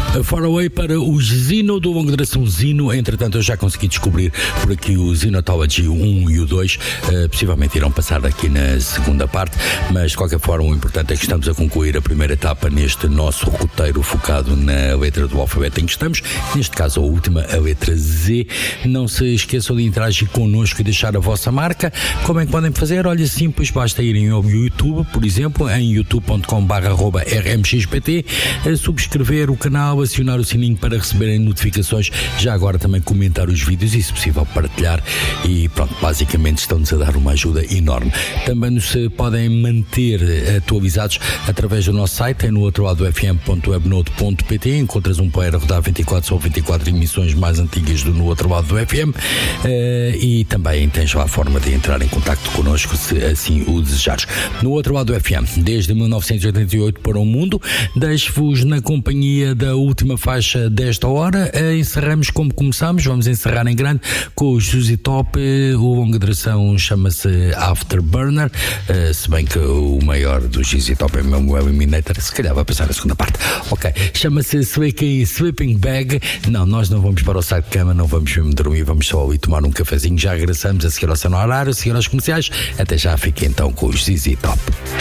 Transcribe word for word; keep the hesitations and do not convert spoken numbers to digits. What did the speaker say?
Faraway para o Zino do longa duração Zino. Entretanto, eu já consegui descobrir por aqui o Zinotology um e o dois. Uh, possivelmente irão passar aqui na segunda parte, mas de qualquer forma o importante é que estamos a concluir a primeira etapa neste nosso roteiro focado na letra do alfabeto em que estamos, neste caso a última, a letra Z. Não se esqueçam de interagir connosco e deixar a vossa marca. Como é que podem fazer? Olha, simples, basta irem ao YouTube, por exemplo, em youtube ponto com barra r m x p t, subscrever o canal, acionar o sininho para receberem notificações, já agora também comentar os vídeos e, se possível, partilhar. E pronto, basicamente estão-nos a dar uma ajuda enorme. Também nos podem manter atualizados através do nosso site, é no outro lado f m ponto webnode ponto p t. Encontras um player a rodar vinte e quatro sobre vinte e quatro emissões mais antigas do No Outro Lado do F M, e também tens lá a forma de entrar em contacto connosco, se assim o desejares. No Outro Lado do F M, desde mil novecentos e oitenta e oito para o mundo, deixo-vos na companhia da última faixa desta hora. Encerramos como começamos, vamos encerrar em grande com os Z Z Top. O longa duração chama-se Afterburner, se bem que o maior dos Z Z Top é mesmo o Eliminator, se calhar vai passar a segunda parte. Ok, chama-se Sleeping, Sleeping Bag. Não, nós não vamos para o saco de cama, não vamos mesmo dormir, vamos só ali tomar um cafezinho. Já regressamos a seguir ao seu horário, a seguir aos comerciais. Até já, fiquem então com os Z Z Top.